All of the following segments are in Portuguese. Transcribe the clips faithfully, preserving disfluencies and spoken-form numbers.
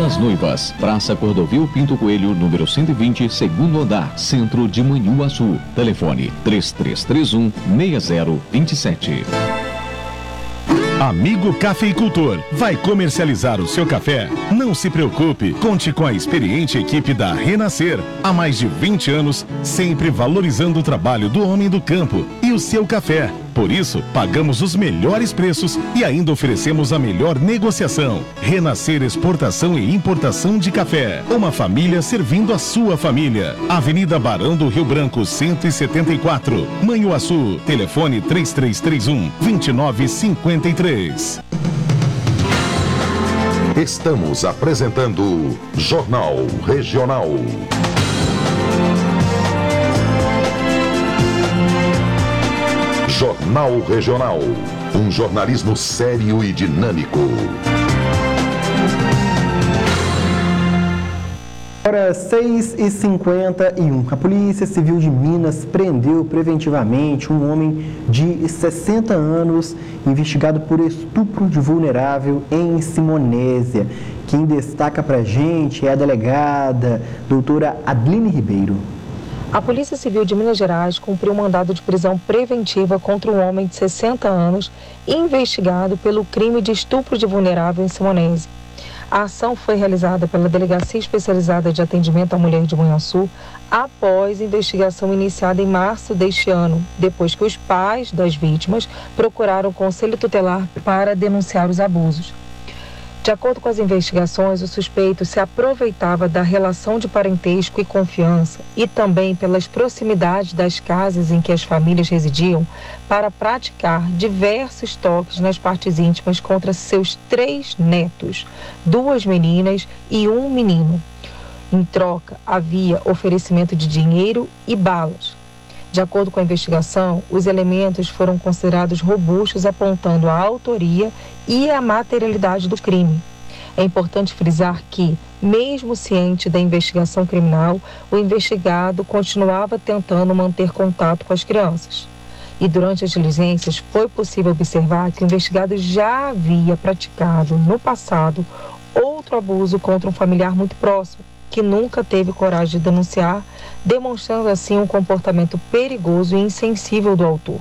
das Noivas, Praça Cordovil Pinto Coelho, número cento e vinte, segundo andar, centro de Manhuaçu. Telefone três três três um, seis zero dois sete. Amigo cafeicultor, vai comercializar o seu café? Não se preocupe, conte com a experiente equipe da Renascer. Há mais de vinte anos, sempre valorizando o trabalho do homem do campo e o seu café. Por isso, pagamos os melhores preços e ainda oferecemos a melhor negociação. Renascer Exportação e Importação de Café. Uma família servindo a sua família. Avenida Barão do Rio Branco, cento e setenta e quatro. Manhuaçu. Telefone três três três um, dois nove cinco três. Estamos apresentando Jornal Regional. Jornal Regional, um jornalismo sério e dinâmico. Agora, seis e cinquenta e um. A Polícia Civil de Minas prendeu preventivamente um homem de sessenta anos investigado por estupro de vulnerável em Simonésia. Quem destaca pra gente é a delegada doutora Adline Ribeiro. A Polícia Civil de Minas Gerais cumpriu um mandado de prisão preventiva contra um homem de sessenta anos investigado pelo crime de estupro de vulnerável em Simonésia. A ação foi realizada pela Delegacia Especializada de Atendimento à Mulher de Manhuaçu após investigação iniciada em março deste ano, depois que os pais das vítimas procuraram o Conselho Tutelar para denunciar os abusos. De acordo com as investigações, o suspeito se aproveitava da relação de parentesco e confiança e também pelas proximidades das casas em que as famílias residiam para praticar diversos toques nas partes íntimas contra seus três netos, duas meninas e um menino. Em troca, havia oferecimento de dinheiro e balas. De acordo com a investigação, os elementos foram considerados robustos, apontando a autoria e a materialidade do crime. É importante frisar que, mesmo ciente da investigação criminal, o investigado continuava tentando manter contato com as crianças. E durante as diligências foi possível observar que o investigado já havia praticado, no passado, outro abuso contra um familiar muito próximo, que nunca teve coragem de denunciar, demonstrando assim um comportamento perigoso e insensível do autor.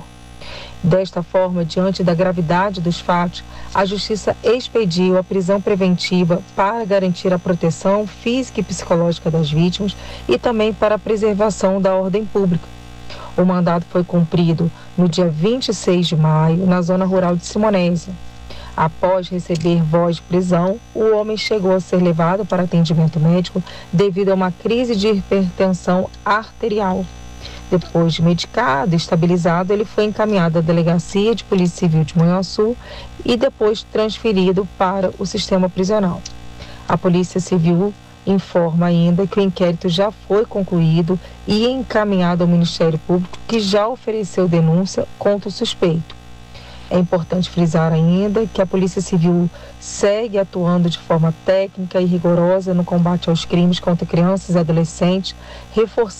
Desta forma, diante da gravidade dos fatos, a Justiça expediu a prisão preventiva para garantir a proteção física e psicológica das vítimas e também para a preservação da ordem pública. O mandado foi cumprido no dia vinte e seis de maio, na zona rural de Simonésia. Após receber voz de prisão, o homem chegou a ser levado para atendimento médico devido a uma crise de hipertensão arterial. Depois de medicado e estabilizado, ele foi encaminhado à Delegacia de Polícia Civil de Manhuaçu e depois transferido para o sistema prisional. A Polícia Civil informa ainda que o inquérito já foi concluído e encaminhado ao Ministério Público, que já ofereceu denúncia contra o suspeito. É importante frisar ainda que a Polícia Civil segue atuando de forma técnica e rigorosa no combate aos crimes contra crianças e adolescentes, reforçando